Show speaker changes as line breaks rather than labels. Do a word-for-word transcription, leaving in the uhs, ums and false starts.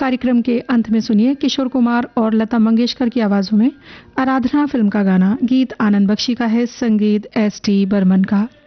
कार्यक्रम के अंत में सुनिए किशोर कुमार और लता मंगेशकर की आवाजों में आराधना फिल्म का गाना। गीत आनंद बख्शी का है, संगीत एस टी बर्मन का।